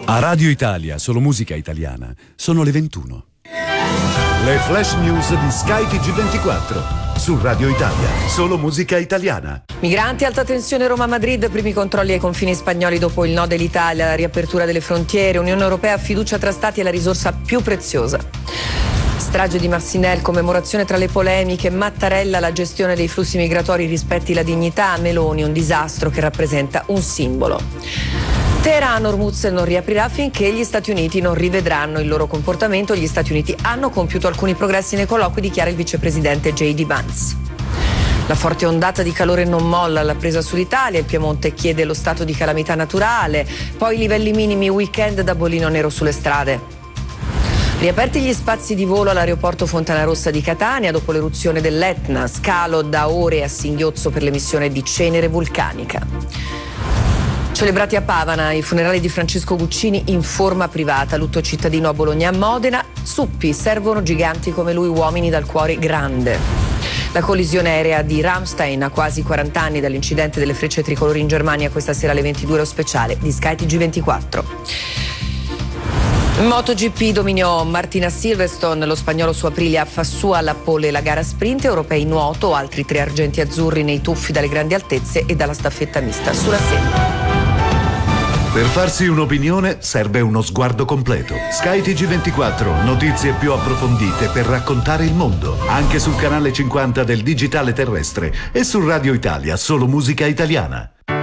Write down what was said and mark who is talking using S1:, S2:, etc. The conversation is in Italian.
S1: A Radio Italia, solo musica italiana, sono le 21. Le flash news di Sky TG24. Su Radio Italia, solo musica italiana.
S2: Migranti, alta tensione Roma-Madrid, primi controlli ai confini spagnoli dopo il no dell'Italia, la riapertura delle frontiere, Unione Europea, fiducia tra stati è la risorsa più preziosa. Strage di Marcinelle, commemorazione tra le polemiche, Mattarella, la gestione dei flussi migratori rispetti la dignità, Meloni, un disastro che rappresenta un simbolo. Teheran, Hormuz non riaprirà finché gli Stati Uniti non rivedranno il loro comportamento. Gli Stati Uniti hanno compiuto alcuni progressi nei colloqui, dichiara il vicepresidente J.D. Vance. La forte ondata di calore non molla alla presa sull'Italia, il Piemonte chiede lo stato di calamità naturale, poi i livelli minimi, weekend da bollino nero sulle strade. Riaperti gli spazi di volo all'aeroporto Fontanarossa di Catania dopo l'eruzione dell'Etna, scalo da ore a singhiozzo per l'emissione di cenere vulcanica. Celebrati a Pavana i funerali di Francesco Guccini in forma privata, lutto cittadino a Bologna e Modena, Suppi, servono giganti come lui, uomini dal cuore grande. La collisione aerea di Ramstein a quasi 40 anni dall'incidente delle frecce tricolori in Germania, questa sera alle 22 lo speciale di Sky TG24. MotoGP, dominio Martina Silverstone, lo spagnolo su Aprilia fa sua alla pole la gara sprint, europei nuoto, altri 3 argenti azzurri nei tuffi dalle grandi altezze e dalla staffetta mista sulla sella.
S1: Per farsi un'opinione serve uno sguardo completo. Sky TG24, notizie più approfondite per raccontare il mondo, anche sul canale 50 del digitale terrestre e su Radio Italia, solo musica italiana.